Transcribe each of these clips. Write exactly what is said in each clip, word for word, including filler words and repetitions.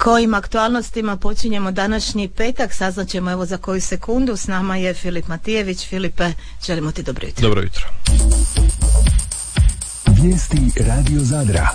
kojim aktualnostima počinjemo današnji petak, saznaćemo evo za koju sekundu. S nama je Filip Matijević. Filipe, želimo ti dobro jutro. Dobro jutro. Vijesti Radio Zadra.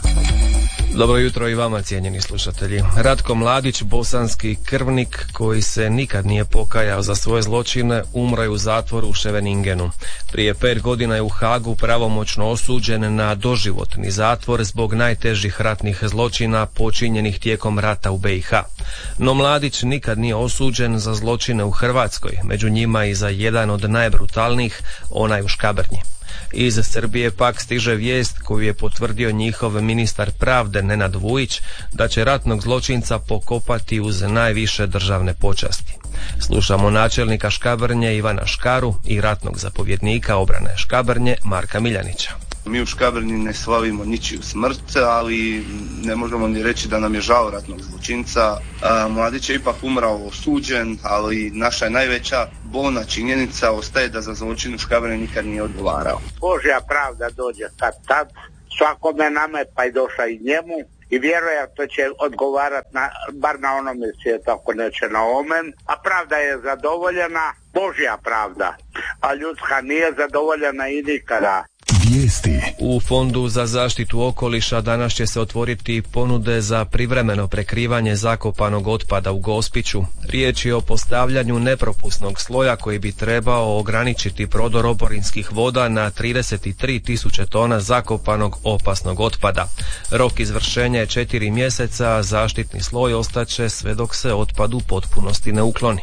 Dobro jutro i vama, cijenjeni slušatelji. Ratko Mladić, bosanski krvnik koji se nikad nije pokajao za svoje zločine, umro je u zatvoru u Scheveningenu. Prije pet godina je u Hagu pravomoćno osuđen na doživotni zatvor zbog najtežih ratnih zločina počinjenih tijekom rata u B i H. No Mladić nikad nije osuđen za zločine u Hrvatskoj, među njima i za jedan od najbrutalnijih, onaj u Škabrnji. Iz Srbije pak stiže vijest koju je potvrdio njihov ministar pravde Nenad Vujić da će ratnog zločinca pokopati uz najviše državne počasti. Slušamo načelnika Škabrnje Ivana Škaru i ratnog zapovjednika obrane Škabrnje Marka Miljanića. Mi u Škabrnji ne slavimo ničiju smrt, ali ne možemo ni reći da nam je žao ratnog zločinca. Mladić je ipak umrao osuđen, ali naša je najveća bolna činjenica ostaje da za zločin u Škabrnji nikad nije odgovarao. Božja pravda dođe kad tad, svakome nama pa i došla i njemu. I vjerojatno će odgovarati na, bar na onome svijetu, ako neće na omen. A pravda je zadovoljena, Božja pravda, a ljudska nije zadovoljena i nikada. Vijesti. U Fondu za zaštitu okoliša danas će se otvoriti ponude za privremeno prekrivanje zakopanog otpada u Gospiću. Riječ je o postavljanju nepropusnog sloja koji bi trebao ograničiti prodor oborinskih voda na trideset tri tisuće tona zakopanog opasnog otpada. Rok izvršenja je četiri mjeseca, a zaštitni sloj ostaće sve dok se otpad u potpunosti ne ukloni.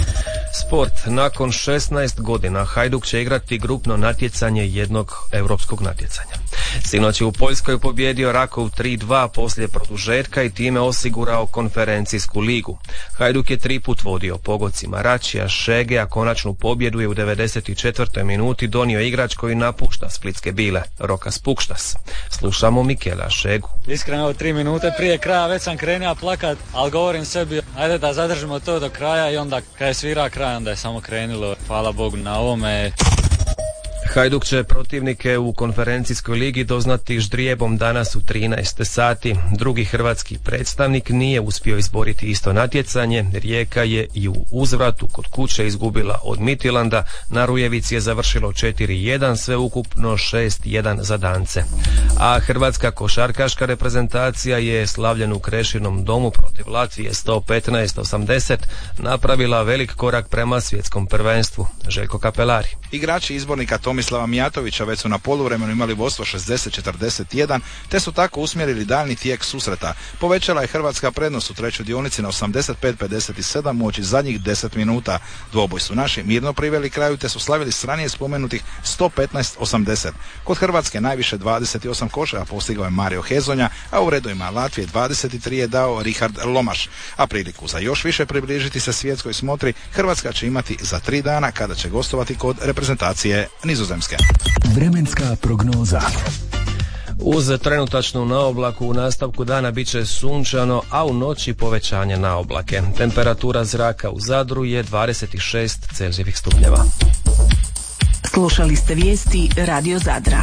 Sport. Nakon šesnaest godina Hajduk će igrati grupno natjecanje jednog europskog natjecanja. Sinoć je u Poljskoj pobjedio Rakov tri dva poslije produžetka i time osigurao konferencijsku ligu. Hajduk je tri put vodio pogocima Račija, Šege, a konačnu pobjedu je u devedeset četvrtoj minuti donio igrač koji napušta splitske Bile, Rokas Pukštas. Slušamo Mikela Šegu. Iskreno, tri minute prije kraja već sam krenuo plakat, ali govorim sebi, ajde da zadržimo to do kraja i onda kad je svira kraj, onda je samo krenulo. Hvala Bogu na ovome. Hajduk će protivnike u konferencijskoj ligi doznati ždrijebom danas u trinaest sati. Drugi hrvatski predstavnik nije uspio izboriti isto natjecanje. Rijeka je i u uzvratu kod kuće izgubila od Midtjylanda. Na Rujevici je završilo četiri jedan, sve ukupno šest jedan za Dance. A hrvatska košarkaška reprezentacija je slavljenu u Krešinom domu protiv Latvije sto petnaest osamdeset napravila velik korak prema svjetskom prvenstvu. Željko Kapelari. Igrači izbornika Tomislava Mijatovića već su na poluvremenu imali vodstvo šezdeset četrdeset jedan, te su tako usmjerili daljnji tijek susreta. Povećala je hrvatska prednost u trećoj dionici na osamdeset pet pedeset sedam uoči zadnjih deset minuta. Dvoboj su naši mirno priveli kraju, te su slavili s ranije spomenutih sto petnaest osamdeset. Kod Hrvatske najviše dvadeset osam koševa postigao je Mario Hezonja, a u redovima Latvije dvadeset tri je dao Richard Lomaš. A priliku za još više približiti se svjetskoj smotri Hrvatska će imati za tri dana kada će gostovati kod reprezentacije Nizozemske. Vremenska prognoza. Uz trenutačnu naoblaku u nastavku dana bit će sunčano, a u noći povećanje naoblake. Temperatura zraka u Zadru je dvadeset šest celzijevih stupnjeva. Slušali ste vijesti Radio Zadra.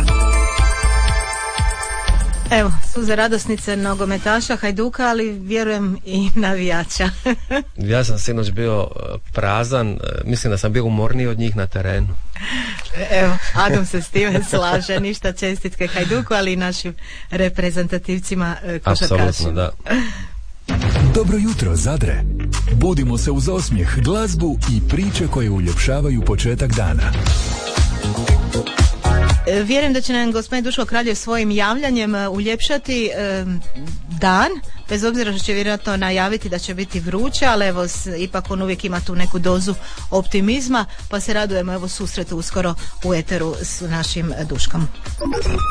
Evo, suze radosnice nogometaša Hajduka, ali vjerujem i navijača. Ja sam sinoć bio prazan, mislim da sam bio umorniji od njih na terenu. Evo, Adam se s time slaže, ništa čestitke Hajduku, ali i našim reprezentativcima košarkašima. Apsolutno, da. Dobro jutro, Zadre. Budimo se uz osmijeh, glazbu i priče koje uljepšavaju početak dana. Vjerujem da će nam gospodin Duško Kraljev svojim javljanjem uljepšati e, dan, bez obzira što će vjerojatno najaviti da će biti vruće, ali evo ipak on uvijek ima tu neku dozu optimizma, pa se radujemo evo susretu uskoro u eteru s našim Duškom.